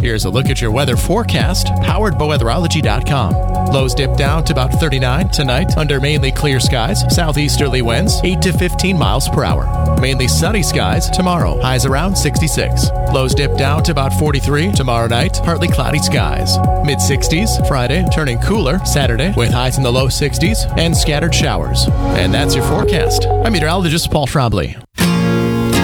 Here's a look at your weather forecast, powered by weatherology.com. Lows dip down to about 39 tonight under mainly clear skies, southeasterly winds 8 to 15 miles per hour. Mainly sunny skies tomorrow, highs around 66. Lows dip down to about 43 tomorrow night, partly cloudy skies. Mid-60s Friday, turning cooler Saturday with highs in the low 60s and scattered showers. And that's your forecast. I'm meteorologist Paul Trombley.